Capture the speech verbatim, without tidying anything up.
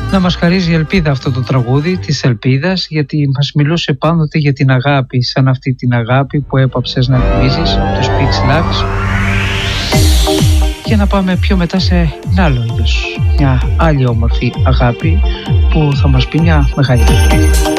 να μας χαρίζει ελπίδα αυτό το τραγούδι της ελπίδας, γιατί μας μιλούσε πάντοτε για την αγάπη, σαν αυτή την αγάπη που έπαψες να θυμίζεις, από τους Speech Lux. Και να πάμε πιο μετά σε ένα άλλο είδος, μια άλλη όμορφη αγάπη που θα μας πει μια μεγάλη αγάπη.